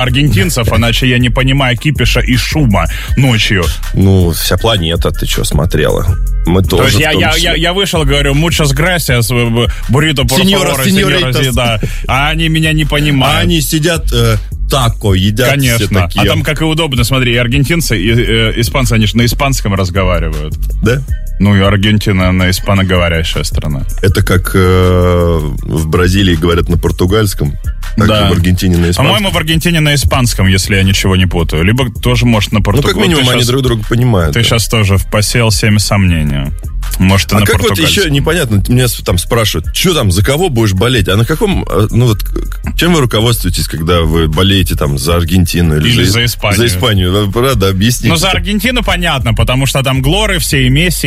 аргентинцев, иначе я не понимаю кипиша и шума ночью. Ну, вся планета, ты что, смотрела? Мы тоже. То есть я вышел, говорю, muchas gracias, burrito, por favor, señoras, да. А они меня не понимают. А они сидят тако, едят. Конечно. Все такие. А там как и удобно, смотри, и аргентинцы, и испанцы, они же на испанском разговаривают. Да? Ну, и Аргентина на испаноговорящая страна. Это как в Бразилии говорят на португальском, так да. и в Аргентине на испанском. По-моему, в Аргентине на испанском, если я ничего не путаю. Либо тоже, может, на португальском. Ну, как минимум, они друг друга понимают. Ты сейчас тоже посеял 7 сомнений. Может, и на как вот португальском. еще непонятно, меня там спрашивают, что там, за кого будешь болеть? А на каком, ну вот, чем вы руководствуетесь, когда вы болеете там за Аргентину или за Испанию? За Испанию, правда, объясните. Ну, за Аргентину понятно, потому что там глоры все, и Месси.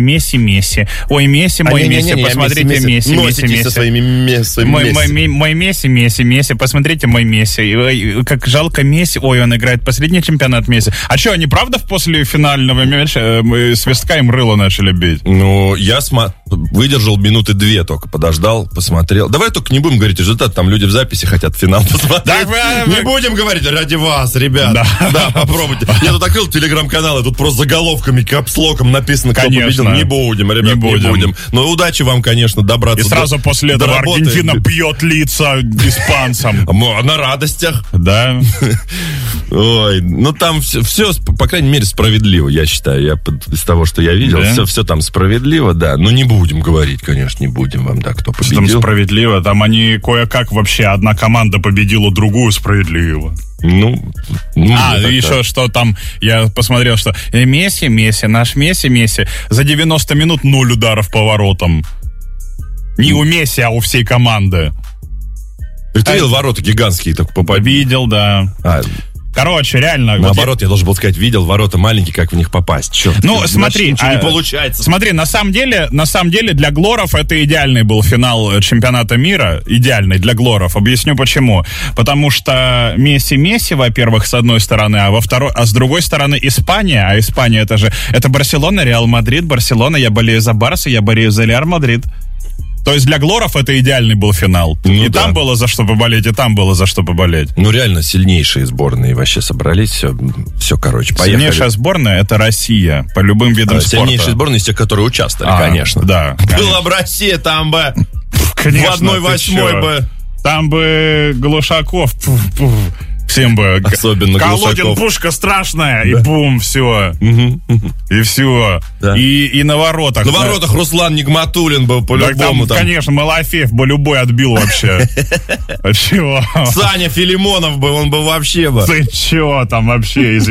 Ой, Месси, мой Месси, посмотрите, Месси. Носитесь со своими Месси. Мой Месси, посмотрите, мой Месси. Ой, как жалко Месси, ой, он играет последний чемпионат Месси. А что, они правда после финального матча свистка им рыло начали бить? Ну, я выдержал минуты 2 только, подождал, посмотрел. Давай только не будем говорить результат, там люди в записи хотят финал посмотреть. Не будем говорить ради вас, ребят. Да, попробуйте. Я тут открыл телеграм-канал, и тут просто заголовками, капслоком написано, кто победил. Не будем, ребят, не будем. Но удачи вам, конечно, добраться. И сразу после этого Аргентина бьет лица испанцам. На радостях. Да. Ой, ну там все, по крайней мере, справедливо, я считаю. Из того, что я видел, все там справедливо, да. Но не будем говорить, конечно, не будем вам, да, кто победил. Там справедливо, там они кое-как вообще, одна команда победила другую справедливо. Ну еще что там, я посмотрел, что Месси, наш Месси, за 90 минут 0 ударов по воротам. Не у Месси, а у всей команды. Ты видел ворота гигантские так по победе? Видел, да. Короче, реально. Наоборот, я должен был сказать, видел ворота маленькие, как в них попасть. Черт, ну, смотри, ничего не получается. Смотри, на самом деле, для глоров это идеальный был финал чемпионата мира. Идеальный для глоров. Объясню почему. Потому что Месси, во-первых, с одной стороны, а с другой стороны Испания. А Испания это Барселона, Реал Мадрид, Барселона. Я болею за Барса, я болею за Реал Мадрид. То есть для глоров это идеальный был финал. Ну, там было за что поболеть, и там было за что поболеть. Ну, реально, сильнейшие сборные вообще собрались. Все, короче, поехали. Сильнейшая сборная — это Россия, по любым видам спорта. Сильнейшие сборные из тех, которые участвовали, конечно. Да. Была бы Россия, там бы конечно, в 1/8 бы. Там бы Глушаков... Всем бы. Особенно Колодин, Глушаков. пушка страшная, и бум, все. И все. Да. И на воротах. На воротах Руслан Нигматуллин был по-любому. Там, конечно, Малафеев бы любой отбил вообще. А чего? Саня Филимонов бы, он бы вообще бы. Ты чего там вообще, извини.